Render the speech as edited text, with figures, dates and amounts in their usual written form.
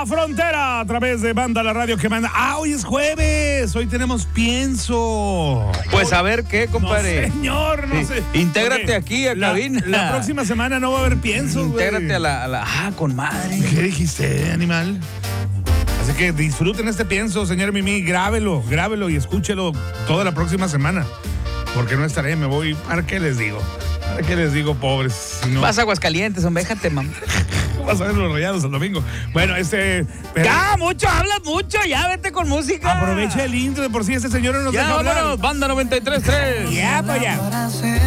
la frontera a través de Banda La Radio que manda. Hoy es jueves, hoy tenemos pienso. Pues a ver qué, compadre. No, señor, no sé. Intégrate Porque aquí a cabina. La próxima semana no va a haber pienso. Intégrate a la. Con madre. ¿Qué dijiste, animal? Así que disfruten este pienso, señor Mimi, grábelo y escúchelo toda la próxima semana. Porque no estaré, me voy. ¿Para qué les digo? ¿Para qué les digo, pobres? Si no, Vas a Aguascalientes, hombre, déjate, mamá. vas a ver los Rayados el domingo. Bueno, Ya, mucho, hablas mucho, ya vete con música. aprovecha el intro, de por sí este señor no nos Ya, deja hablar. vámonos, Banda 93.3. Ya, para allá.